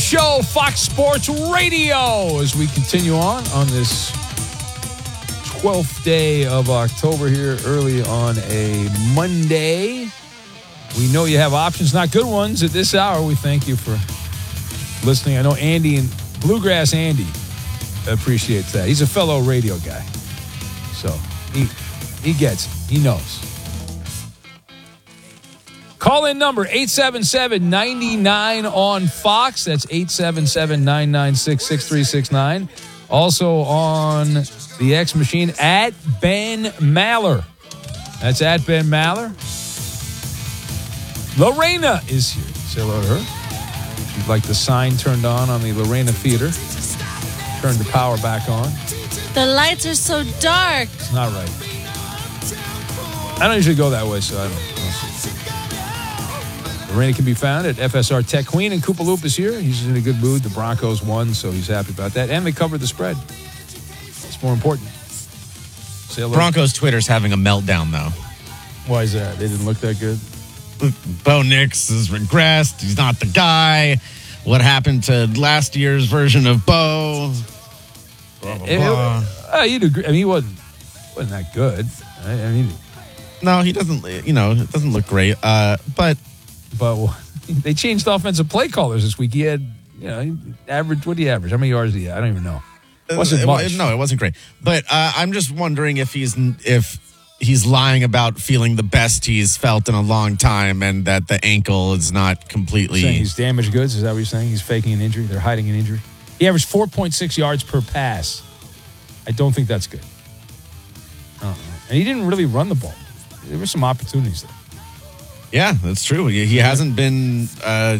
Show, Fox Sports Radio, as we continue on this 12th day of October here, early on a Monday. We know you have options, not good ones, at this hour. We thank you for listening. I know Andy and Bluegrass Andy appreciates that. He's a fellow radio guy, so he gets it. He knows. Call-in number, 877-99 on Fox. That's 877-996-6369. Also on the X machine, at Ben Maller. That's at Ben Maller. Lorena is here. Say hello to her. She'd like the sign turned on the Lorena Theater. Turn the power back on. The lights are so dark. It's not right. I don't usually go that way, so I don't see. Lorena can be found at FSR Tech Queen, and Koopa Loop is here. He's in a good mood. The Broncos won, so he's happy about that. And they covered the spread. It's more important. Say hello. Broncos Twitter's having a meltdown, though. Why is that? They didn't look that good? Bo Nix has regressed. He's not the guy. What happened to last year's version of Bo? Blah, blah, blah. You'd agree. I mean, he wasn't that good. I mean, no, he doesn't. It doesn't look great. But they changed offensive play callers this week. He had, average. What do you average? How many yards did he have? I don't even know. It wasn't much. No, it wasn't great. But I'm just wondering if he's lying about feeling the best he's felt in a long time, and that the ankle is not completely. Saying he's damaged goods. Is that what you're saying? He's faking an injury. They're hiding an injury. He averaged 4.6 yards per pass. I don't think that's good. And he didn't really run the ball. There were some opportunities there. Yeah, that's true. He hasn't been,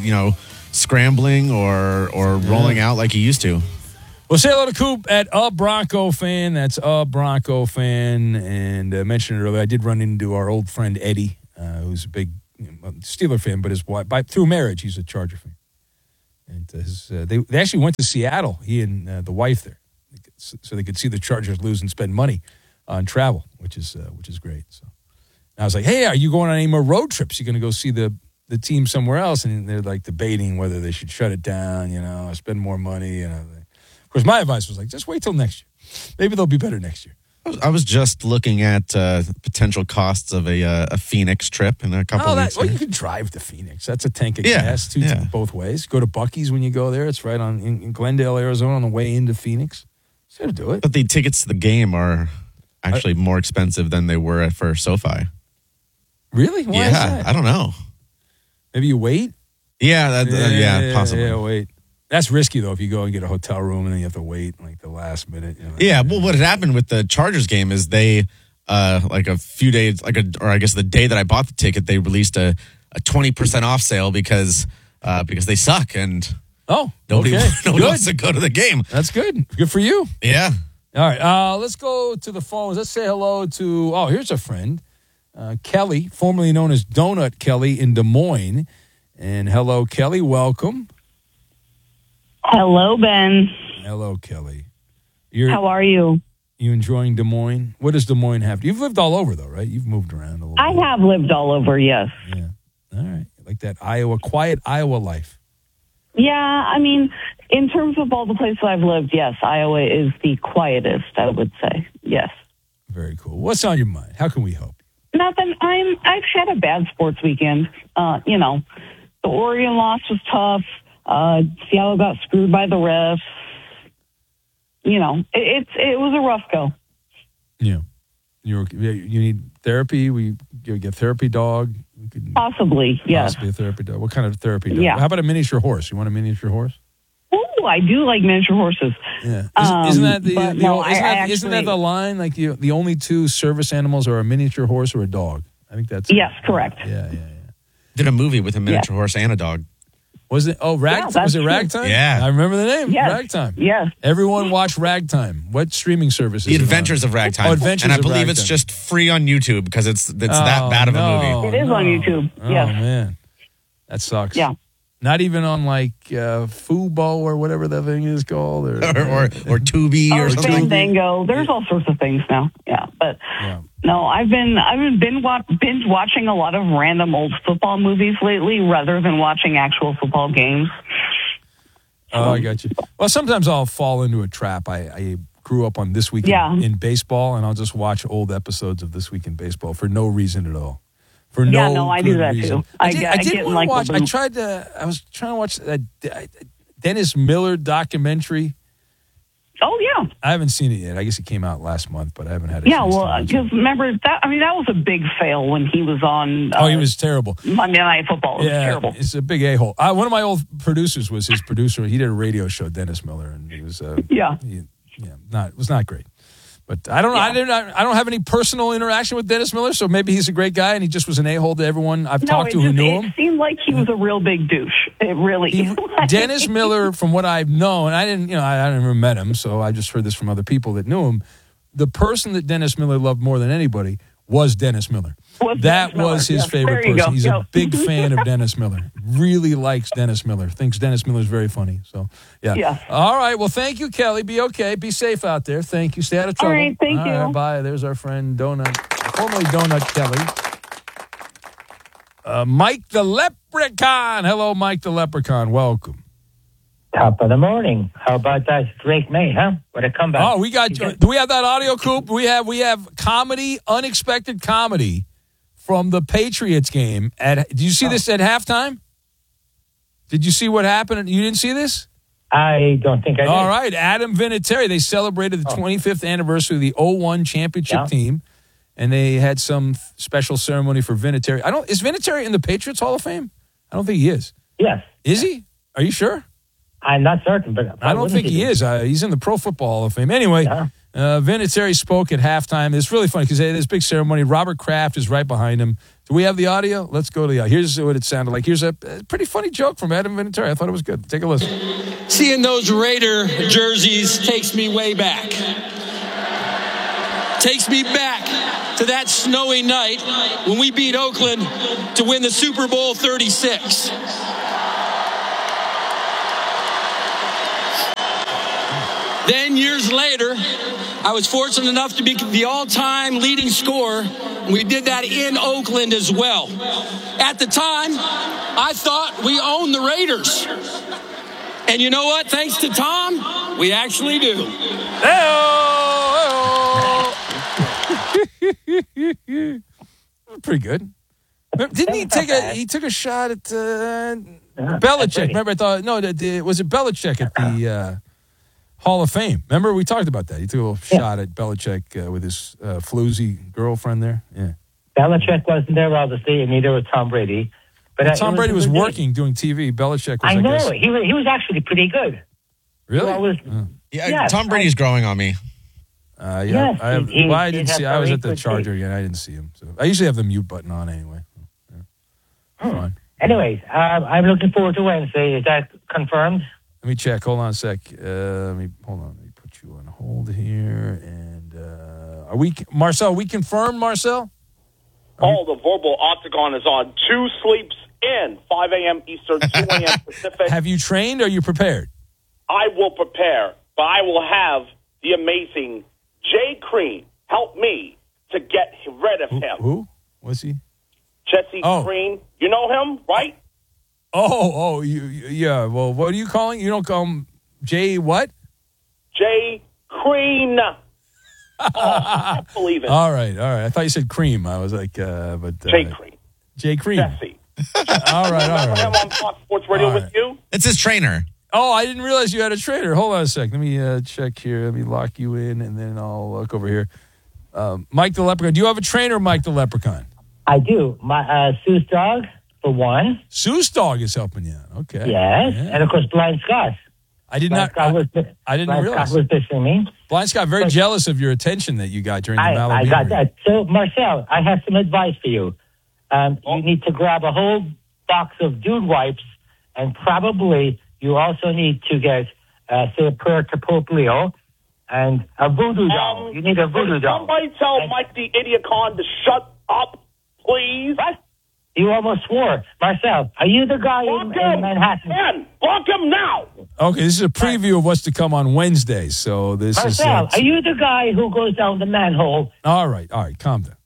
scrambling or rolling out like he used to. Well, say hello to Coop at A Bronco Fan. That's A Bronco Fan. And I mentioned it earlier, I did run into our old friend Eddie, who's a big Steeler fan, but his wife, through marriage, he's a Charger fan. And they actually went to Seattle, he and the wife there, so they could see the Chargers lose and spend money on travel, which is great. So I was like, hey, are you going on any more road trips? You're going to go see the team somewhere else? And they're like debating whether they should shut it down, spend more money. Of course, my advice was like, just wait till next year. Maybe they'll be better next year. I was just looking at potential costs of a Phoenix trip in a couple of weeks. Well, you can drive to Phoenix. That's a tank of gas, both ways. Go to Buc-ee's when you go there. It's right in Glendale, Arizona, on the way into Phoenix. So to do it. But the tickets to the game are actually more expensive than they were for SoFi. Really? Why is that? I don't know. Maybe you wait? Yeah, possibly. Yeah, wait. That's risky, though, if you go and get a hotel room and then you have to wait like the last minute. Yeah, well, what had happened with the Chargers game is they, like a few days, or I guess the day that I bought the ticket, they released a 20% off sale because they suck and nobody wants to go to the game. That's good. Good for you. Yeah. All right, let's go to the phones. Let's say hello to, here's a friend. Kelly, formerly known as Donut Kelly in Des Moines. And hello, Kelly. Welcome. Hello, Ben. Hello, Kelly. How are you? You enjoying Des Moines? What does Des Moines have? You've lived all over, though, right? You've moved around a little bit. I have lived all over, yes. Yeah. All right. Like that quiet Iowa life. Yeah, I mean, in terms of all the places I've lived, yes, Iowa is the quietest, I would say. Yes. Very cool. What's on your mind? How can we help? Nothing. I've had a bad sports weekend. The Oregon loss was tough. Seattle got screwed by the refs. It was a rough go. Yeah. You need therapy? You get a therapy dog? Possibly, yes. Possibly a therapy dog. What kind of therapy dog? Yeah. How about a miniature horse? You want a miniature horse? Oh, I do like miniature horses. Yeah. Isn't that the line? Like the only two service animals are a miniature horse or a dog. I think that's yes, correct. Yeah. Did a movie with a miniature horse and a dog. Was it? Oh, was it Ragtime? Yeah. I remember the name. Yes. Ragtime. Yes. Everyone watch Ragtime. What streaming service is The Adventures of Ragtime. And I believe it's just free on YouTube because it's that bad of a movie. It is on YouTube. Yes. Oh, man. That sucks. Yeah. Not even on like Fubo or whatever that thing is called, or Tubi or something. Fandango. There's all sorts of things now. Yeah, but no, I've been binge watching a lot of random old football movies lately, rather than watching actual football games. Oh, I got you. Well, sometimes I'll fall into a trap. I grew up on This Week in Baseball, and I'll just watch old episodes of This Week in Baseball for no reason at all. For no I good do that reason. too. I get did in want like to watch. the loop. I was trying to watch that Dennis Miller documentary. Oh yeah, I haven't seen it yet. I guess it came out last month, but I haven't had a yeah. chance to Well, watch it. because remember that? I mean, that was a big fail when he was on. He was terrible. Monday Night Football. It was terrible. It's a big a-hole. One of my old producers was his producer. He did a radio show, Dennis Miller, and he was it was not great. But I don't know. I don't have any personal interaction with Dennis Miller, so maybe he's a great guy, and he just was an a-hole to everyone I've talked to who knew him. It seemed like he was a real big douche. It really. Dennis Miller, from what I've known, I never met him, so I just heard this from other people that knew him. The person that Dennis Miller loved more than anybody was Dennis Miller. That was his favorite person. He's a big fan of Dennis Miller. Really likes Dennis Miller. Thinks Dennis Miller's very funny. So, yeah. All right. Well, thank you, Kelly. Be okay. Be safe out there. Thank you. Stay out of trouble. All right. Thank you. Right, bye. There's our friend Donut, formerly Donut Kelly. Mike the Leprechaun. Hello, Mike the Leprechaun. Welcome. Top of the morning. How about that Drake May, huh? What a comeback. Oh, do we have that audio, Coop? We have comedy, unexpected comedy from the Patriots game. Did you see this at halftime? Did you see what happened? You didn't see this? I don't think I did. All right, Adam Vinatieri. They celebrated the 25th anniversary of the 01 championship team, and they had some special ceremony for Vinatieri. Is Vinatieri in the Patriots Hall of Fame? I don't think he is. Yes. Is he? Are you sure? I'm not certain, but I don't think he is. He's in the Pro Football Hall of Fame. Anyway, Vinatieri spoke at halftime. It's really funny because they had this big ceremony. Robert Kraft is right behind him. Do we have the audio? Let's go to the audio. Here's what it sounded like. Here's a pretty funny joke from Adam Vinatieri. I thought it was good. Take a listen. Seeing those Raider jerseys takes me way back. Takes me back to that snowy night when we beat Oakland to win the Super Bowl 36. Then years later, I was fortunate enough to be the all-time leading scorer. We did that in Oakland as well. At the time, I thought we owned the Raiders. And you know what? Thanks to Tom, we actually do. Pretty good. Didn't he took a shot at Belichick? Remember, I thought, was it Belichick at the Hall of Fame? Remember, we talked about that. He took a little shot at Belichick with his floozy girlfriend there. Yeah. Belichick wasn't there, obviously, and neither was Tom Brady. But Tom Brady was working, doing TV. Belichick was, I know. guess. He was actually pretty good. Really? Tom Brady's growing on me. I didn't see. I was at the Charger again. I didn't see him. So I usually have the mute button on anyway. Yeah. Fine. Anyways, I'm looking forward to Wednesday. Is that confirmed? Let me check. Hold on a sec. Let me put you on hold here. And Marcel? We confirmed, Marcel? The Verbal Octagon is on. 2 sleeps in, 5 a.m. Eastern, 2 a.m. Pacific. Have you trained? Or are you prepared? I will prepare, but I will have the amazing Jay Crean help me to get rid of him. Who? Was he? Jesse Crean. You know him, right? Yeah. Well, what are you calling? You don't call him Jay what? Jay Crean. I can't believe it. All right. I thought you said cream. I was like, Jay Crean. Jay Crean. Jesse. All right. Remember him on Fox Sports Radio with you? It's his trainer. Oh, I didn't realize you had a trainer. Hold on a sec. Let me check here. Let me lock you in, and then I'll look over here. Mike the Leprechaun. Do you have a trainer, Mike the Leprechaun? I do. My Seuss Dog, for one. Seuss Dog is helping you out. Okay. Yes. Yeah. And, of course, Blind Scott. I didn't realize. Scott was listening me. Blind Scott, very jealous of your attention that you got during the Malibee. I got that. So, Marcel, I have some advice for you. You need to grab a whole box of dude wipes, and probably you also need to get, say, a prayer to Pope Leo and a voodoo doll. You need a voodoo doll. Somebody tell Mike the Idiocon to shut up, please. What? You almost swore. Marcel, are you the guy in Manhattan? Block him now. Okay, this is a preview of what's to come on Wednesday. So this is... Marcel, are you the guy who goes down the manhole? All right, calm down.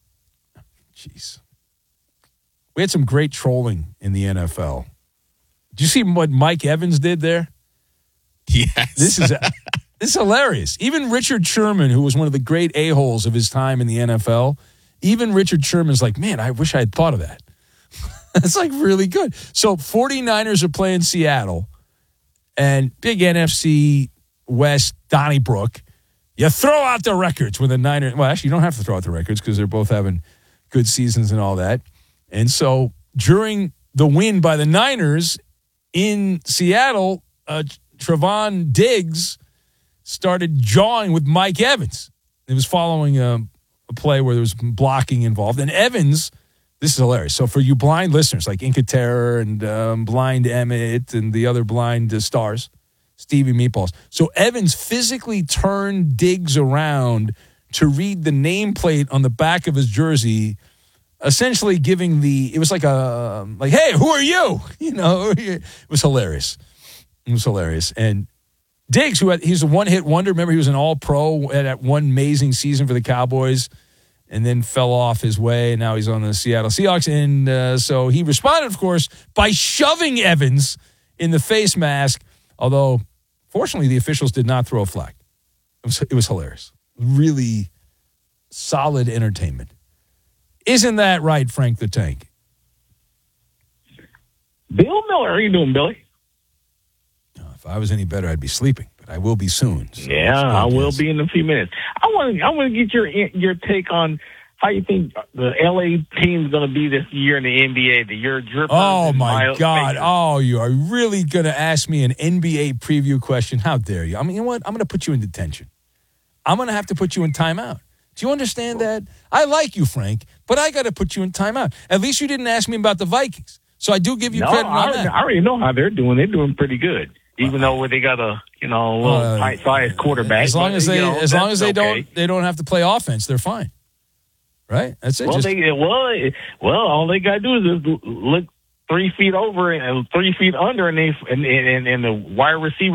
Jeez. We had some great trolling in the NFL Do you see what Mike Evans did there? Yes. This is hilarious. Even Richard Sherman, who was one of the great a-holes of his time in the NFL, even Richard Sherman's like, man, I wish I had thought of that. That's like really good. So 49ers are playing Seattle, and big NFC West Donnybrook. You throw out the records when the Niners. Well, actually, you don't have to throw out the records because they're both having good seasons and all that. And so during the win by the Niners in Seattle, Trevon Diggs started jawing with Mike Evans. It was following a play where there was blocking involved. And Evans, this is hilarious. So for you blind listeners like Inca Terror and Blind Emmett and the other blind stars, Stevie Meatballs. So Evans physically turned Diggs around to read the nameplate on the back of his jersey, essentially giving it was like hey, who are you? You know, it was hilarious. It was hilarious. And Diggs, he's a one-hit wonder. Remember, he was an all-pro at that one amazing season for the Cowboys and then fell off his way, and now he's on the Seattle Seahawks. And so he responded, of course, by shoving Evans in the face mask, although, fortunately, the officials did not throw a flag. It was hilarious. Really solid entertainment. Isn't that right, Frank the Tank? Bill Miller, how you doing, Billy? If I was any better, I'd be sleeping, but I will be soon. So yeah, I will be in a few minutes. I want to get your take on how you think the LA team's going to be this year in the NBA. The year. Oh my God! Oh, you are really going to ask me an NBA preview question? How dare you? I mean, you know what? I'm going to put you in detention. I'm going to have to put you in timeout. Do you understand that? I like you, Frank, but I got to put you in timeout. At least you didn't ask me about the Vikings, so I do give you credit on that. I already know how they're doing. They're doing pretty good. Even though they got a little tight-sized quarterback, as long as they don't have to play offense, they're fine, right? That's it. All they got to do is look 3 feet over and 3 feet under, and the wide receiver